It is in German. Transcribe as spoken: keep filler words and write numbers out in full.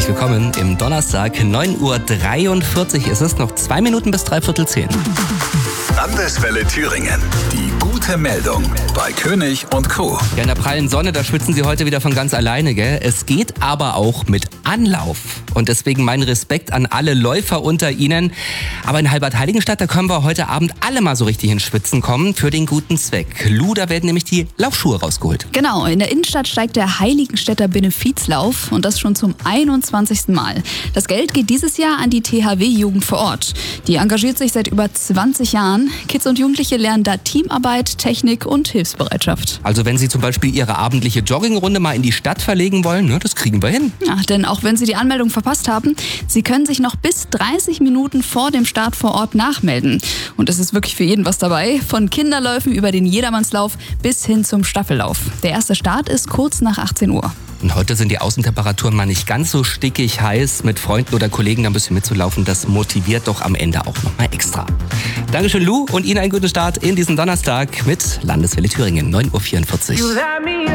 Willkommen im Donnerstag, neun Uhr dreiundvierzig. Es ist noch zwei Minuten bis dreiviertel zehn. Landeswelle Thüringen. Die gute Meldung bei König und Co. Ja, in der prallen Sonne, da schwitzen Sie heute wieder von ganz alleine, gell? Es geht aber auch mit Anlauf. Und deswegen mein Respekt an alle Läufer unter Ihnen. Aber in Halbert-Heiligenstadt, da können wir heute Abend alle mal so richtig ins Schwitzen kommen für den guten Zweck. Lu, da werden nämlich die Laufschuhe rausgeholt. Genau, in der Innenstadt steigt der Heiligenstädter Benefizlauf und das schon zum einundzwanzigsten Mal. Das Geld geht dieses Jahr an die T H W-Jugend vor Ort. Die engagiert sich seit über zwanzig Jahren. Kids und Jugendliche lernen da Teamarbeit, Technik und Hilfsbereitschaft. Also wenn Sie zum Beispiel Ihre abendliche Joggingrunde mal in die Stadt verlegen wollen, ne, das kriegen wir hin. Ja, denn auch wenn Sie die Anmeldung verpasst haben, Sie können sich noch bis dreißig Minuten vor dem Start vor Ort nachmelden. Und es ist wirklich für jeden was dabei, von Kinderläufen über den Jedermannslauf bis hin zum Staffellauf. Der erste Start ist kurz nach achtzehn Uhr. Und heute sind die Außentemperaturen mal nicht ganz so stickig heiß. Mit Freunden oder Kollegen da ein bisschen mitzulaufen, das motiviert doch am Ende auch nochmal extra. Dankeschön, Lu, und Ihnen einen guten Start in diesen Donnerstag mit Landeswelle Thüringen, neun Uhr vierundvierzig.